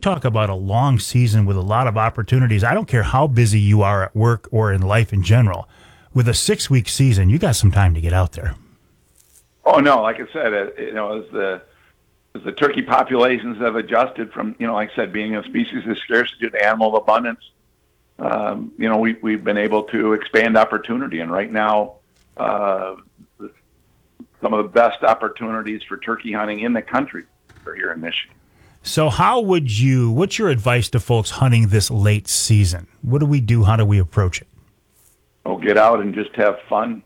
talk about a long season with a lot of opportunities. I don't care how busy you are at work or in life in general. With a 6-week season, you got some time to get out there. Oh no, like I said, as the turkey populations have adjusted from, like I said, being a species of scarcity to animal abundance, we've been able to expand opportunity, and right now, some of the best opportunities for turkey hunting in the country are here in Michigan. So what's your advice to folks hunting this late season? What do we do? How do we approach it? Oh, get out and just have fun.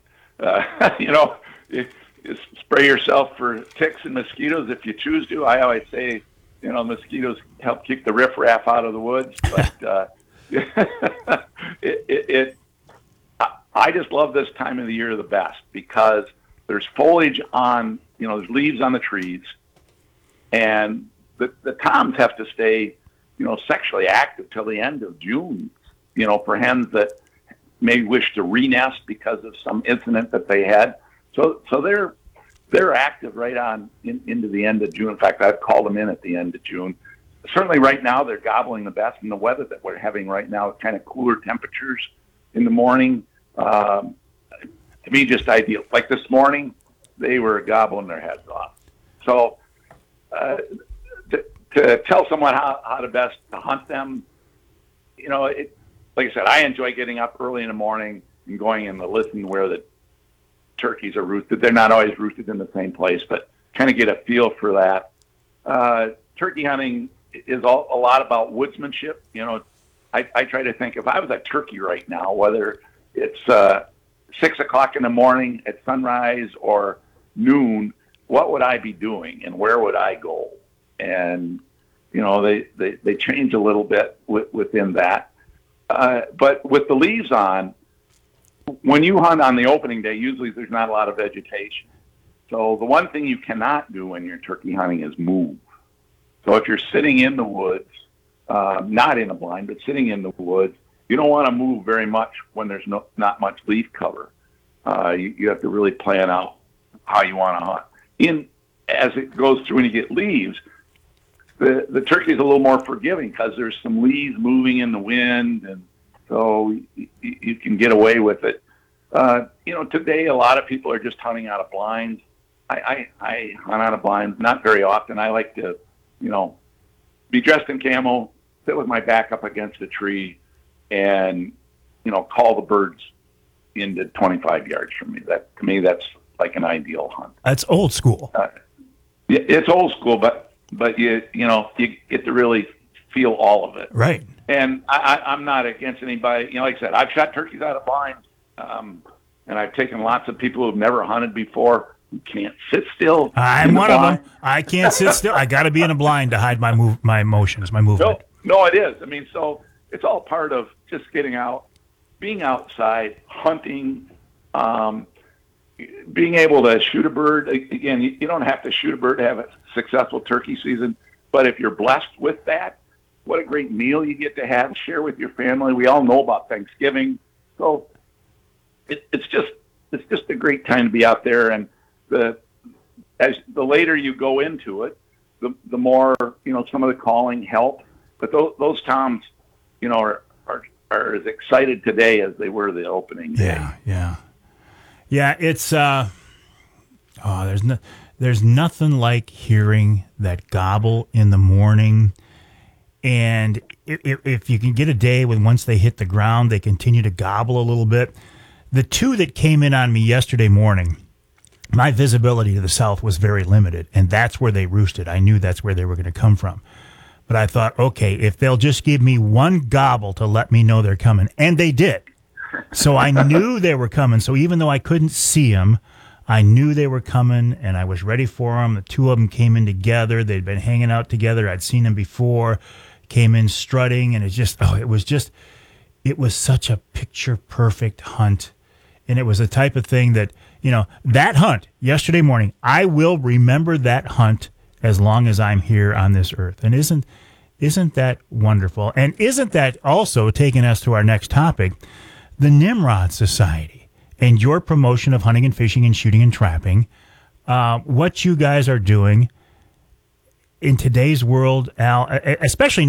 Spray yourself for ticks and mosquitoes if you choose to. I always say, mosquitoes help keep the riffraff out of the woods, but I just love this time of the year the best because there's foliage on, there's leaves on the trees, and the toms have to stay, sexually active till the end of June, for hens that may wish to re-nest because of some incident that they had. So they're active right on into the end of June. In fact, I've called them in at the end of June. Certainly right now they're gobbling the best, and the weather that we're having right now, kind of cooler temperatures in the morning, to me, just ideal. Like this morning, they were gobbling their heads off. So to tell someone how to best to hunt them, like I said, I enjoy getting up early in the morning and going and listening where the turkeys are roosted. They're not always roosted in the same place, but kind of get a feel for that. Turkey hunting is a lot about woodsmanship. I try to think if I was a turkey right now, whether it's 6 o'clock in the morning at sunrise or noon, what would I be doing and where would I go? And, they change a little bit within that. But with the leaves on, when you hunt on the opening day, usually there's not a lot of vegetation. So the one thing you cannot do when you're turkey hunting is move. So if you're sitting in the woods, not in a blind, but sitting in the woods, you don't want to move very much when there's not much leaf cover. You have to really plan out how you want to hunt. As it goes through and you get leaves, the turkey is a little more forgiving because there's some leaves moving in the wind, and so you can get away with it. Today a lot of people are just hunting out of blinds. I hunt out of blinds not very often. I like to, be dressed in camo, sit with my back up against a tree, and call the birds into 25 yards from me. That to me, that's like an ideal hunt. That's old school. It's old school, but you get to really feel all of it. Right. And I'm not against anybody. Like I said, I've shot turkeys out of blinds, and I've taken lots of people who've never hunted before who can't sit still. I'm one of them. I can't sit still. I got to be in a blind to hide my emotions, my movement. No, it is. I mean, so it's all part of just getting out, being outside, hunting, being able to shoot a bird. Again, you don't have to shoot a bird to have a successful turkey season, but if you're blessed with that, what a great meal you get to have, share with your family. We all know about Thanksgiving, so it's just a great time to be out there. And as the later you go into it, the more some of the calling help. But those toms, are as excited today as they were the opening day. Yeah. It's there's nothing like hearing that gobble in the morning. And if you can get a day when once they hit the ground, they continue to gobble a little bit. The two that came in on me yesterday morning, my visibility to the south was very limited, and that's where they roosted. I knew that's where they were going to come from. But I thought, okay, if they'll just give me one gobble to let me know they're coming, and they did. So I knew they were coming. So even though I couldn't see them, I knew they were coming, and I was ready for them. The two of them came in together. They'd been hanging out together. I'd seen them before, came in strutting, and it was such a picture-perfect hunt. And it was a type of thing that, that hunt yesterday morning, I will remember that hunt as long as I'm here on this earth. And isn't that wonderful? And isn't that also taking us to our next topic, the Nimrod Society and your promotion of hunting and fishing and shooting and trapping, what you guys are doing in today's world, Al, especially